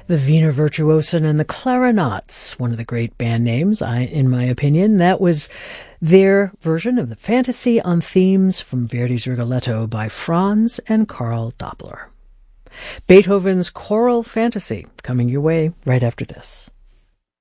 The Wiener Virtuosen and the Clarinets, one of the great band names, in my opinion. That was their version of the Fantasy on Themes from Verdi's Rigoletto by Franz and Karl Doppler. Beethoven's Choral Fantasy, coming your way right after this.